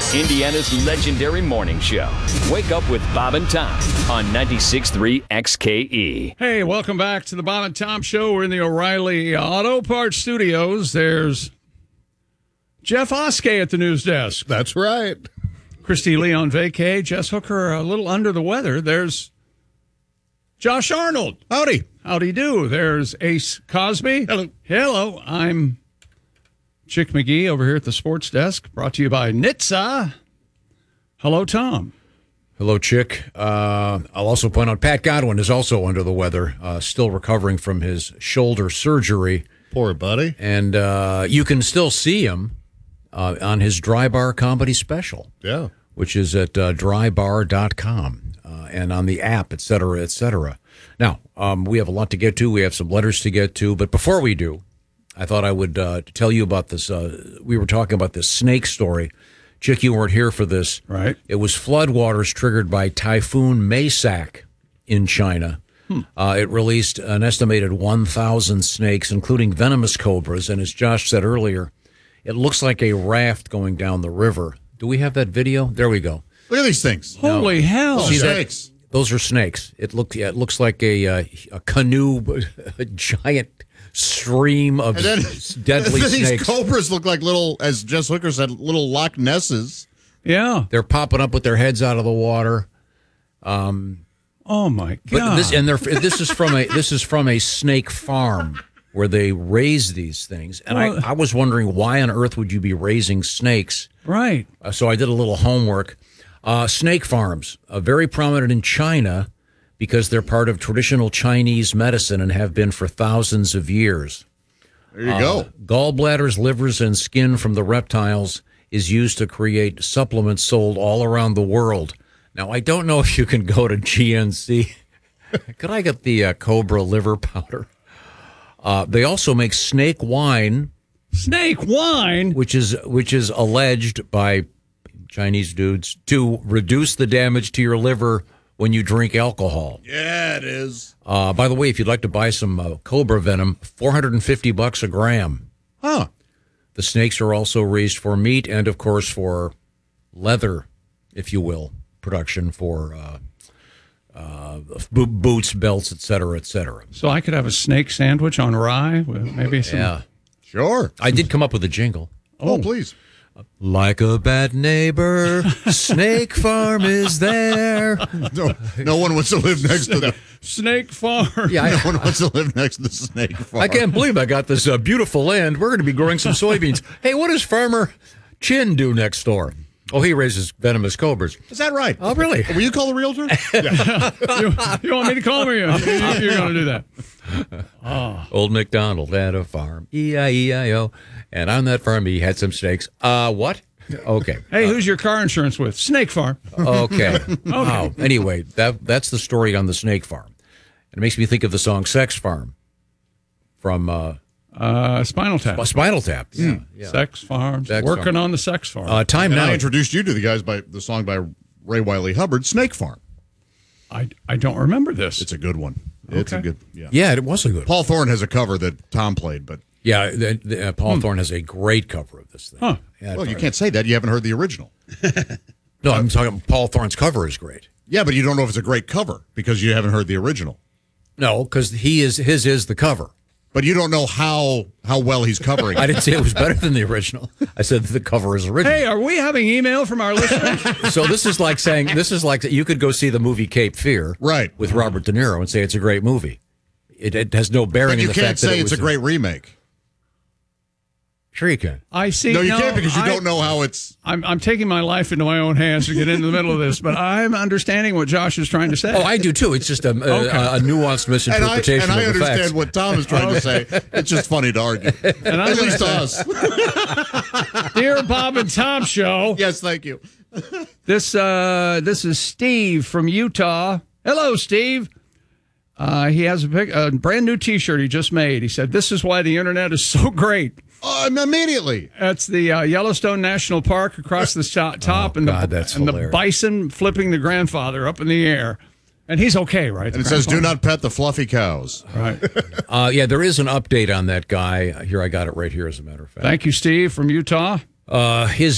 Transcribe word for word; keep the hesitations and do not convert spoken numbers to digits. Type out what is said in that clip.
Indiana's legendary morning show. Wake up with Bob and Tom on ninety-six point three X K E. Hey, welcome back to the Bob and Tom Show. We're in the O'Reilly Auto Parts Studios. There's Jeff Oskey at the news desk. That's right. Christy Lee on vacay. Jess Hooker a little under the weather. There's Josh Arnold. Howdy. Howdy do. There's Ace Cosby. Hello. Hello. I'm Chick McGee over here at the sports desk, brought to you by N H T S A. Hello, Tom. Hello, Chick. Uh, I'll also point out Pat Godwin is also under the weather, uh, still recovering from his shoulder surgery. Poor buddy. And uh, you can still see him uh, on his Dry Bar comedy special. Yeah. Which is at uh, dry bar dot com uh, and on the app, et cetera, et cetera. Now, um, we have a lot to get to. We have some letters to get to. But before we do, I thought I would uh, tell you about this. Uh, we were talking about this snake story. Chick, you weren't here for this. Right. It was floodwaters triggered by Typhoon Maysak in China. Hmm. Uh, it released an estimated one thousand snakes, including venomous cobras. And as Josh said earlier, it looks like a raft going down the river. Do we have that video? There we go. Look at these things. Holy now, hell. See snakes. That? Those are snakes. It, look, yeah, it looks like a, uh, a canoe, a giant stream of and then, deadly these snakes. Cobras look like little, as Jess Hooker said, little Loch Nesses. Yeah. They're popping up with their heads out of the water. Um, oh my God! But this and they're, this is from a this is from a snake farm where they raise these things. And well, I, I was wondering why on earth would you be raising snakes? Right. Uh, so I did a little homework. Uh, snake farms, uh, very prominent in China because they're part of traditional Chinese medicine and have been for thousands of years. There you uh, go. Gallbladders, livers, and skin from the reptiles is used to create supplements sold all around the world. Now, I don't know if you can go to G N C. Could I get the uh, cobra liver powder? Uh, they also make snake wine. Snake wine? Which is which is alleged by Chinese dudes to reduce the damage to your liver when you drink alcohol. Yeah, it is. Uh, by the way, if you'd like to buy some uh, cobra venom, four hundred fifty bucks a gram. Huh. The snakes are also raised for meat and, of course, for leather, if you will, production for uh, uh, bo- boots, belts, et cetera, et cetera. So I could have a snake sandwich on rye with maybe some... Yeah. Sure. I did come up with a jingle. Oh, oh please. Like a bad neighbor, Snake Farm is there. No, no one wants to live next to the Snake Farm. Yeah, I, no one wants to live next to the Snake Farm. I can't believe I got this uh, beautiful land. We're going to be growing some soybeans. Hey, what does Farmer Chin do next door? Oh, he raises venomous cobras. Is that right? Oh, really? Will you call the realtor? Yeah. you, you want me to call me? You, you're going to do that. Oh. Old MacDonald had a farm, E I E I O, and on that farm he had some snakes. Uh, what? Okay. Hey, uh, who's your car insurance with? Snake Farm. Okay. okay. Wow. Anyway, that that's the story on the snake farm. It makes me think of the song Sex Farm from... Uh, Uh, Spinal Tap. Spinal Tap. Yeah. Mm. Yeah. Sex Farms. Sex Working farm. on the Sex Farm. Uh, time and now. I introduced you to the guys by the song by Ray Wiley Hubbard, Snake Farm. I, I don't remember this. It's a good one. It's okay. a good, yeah. Yeah, it was a good Paul Thorne has a cover that Tom played, but... Yeah, the, the, uh, Paul hmm. Thorne has a great cover of this thing. Huh. Yeah, well, you can't say that. You haven't heard the original. No, I'm talking Paul Thorne's cover is great. Yeah, but you don't know if it's a great cover because you haven't heard the original. No, because he is his is the cover. But you don't know how how well he's covering it. I didn't say it was better than the original. I said the cover is original. Hey, are we having email from our listeners? So this is like saying, this is like, you could go see the movie Cape Fear right. with Robert De Niro and say it's a great movie. It, it has no bearing but you in the can't fact that say it it's was a great remake. Sure you can. I see. No, you no, can't because you I, don't know how it's... I'm, I'm taking my life into my own hands to get into the middle of this, but I'm understanding what Josh is trying to say. Oh, I do too. It's just a, a, Okay. a, a nuanced misinterpretation and I, and I of the understand facts. what Tom is trying to say. It's just funny to argue. And I'm At least to say, us. Dear Bob and Tom Show. Yes, thank you. This uh, this is Steve from Utah. Hello, Steve. Uh, he has a, pic- a brand new T-shirt he just made. He said, "This is why the internet is so great." Uh, immediately. That's the uh, Yellowstone National Park across the top, top Oh, and, God, the, that's and the hilarious. bison flipping the grandfather up in the air. And he's okay, right? And it says, "Do not pet the fluffy cows." Right. Uh, yeah, there is an update on that guy. Here, I got it right here, as a matter of fact. Thank you, Steve from Utah. Uh, his